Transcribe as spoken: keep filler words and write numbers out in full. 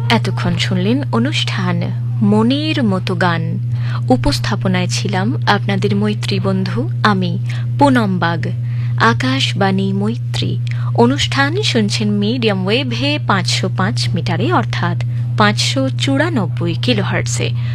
এতক্ষণ শুনলেন অনুষ্ঠান মনের মতো গান। উপস্থাপনায় ছিলাম আপনাদের মৈত্রী বন্ধু আমি পুনম বাগ। আকাশবাণী মৈত্রী অনুষ্ঠান শুনছেন মিডিয়াম ওয়েভে পাঁচশো পাঁচ মিটারে অর্থাৎ পাঁচশো চুরানব্বই কিলোহার্টসে।